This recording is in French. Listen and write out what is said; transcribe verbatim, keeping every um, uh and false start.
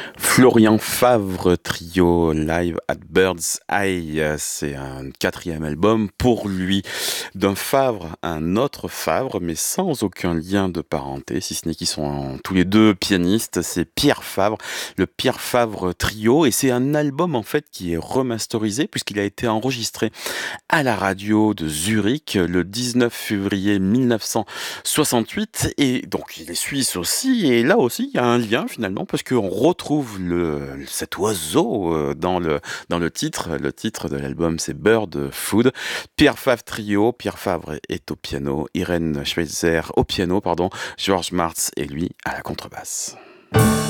Florian Favre Trio Live at Bird's Eye, c'est un quatrième album pour lui. D'un Favre à un autre Favre, mais sans aucun lien de parenté, si ce n'est qu'ils sont tous les deux pianistes. C'est Pierre Favre, le Pierre Favre Trio, et c'est un album en fait qui est remasterisé puisqu'il a été enregistré à la radio de Zurich le dix-neuf février mille neuf cent soixante-huit, et donc il est suisse aussi, et là aussi il y a un lien finalement parce qu'on retrouve le, cet oiseau euh, dans le, dans le titre. Le titre de l'album c'est Bird Food. Pierre Favre Trio, Pierre Favre est au piano, Irène Schweitzer au piano, pardon, Georges Martz et lui à la contrebasse.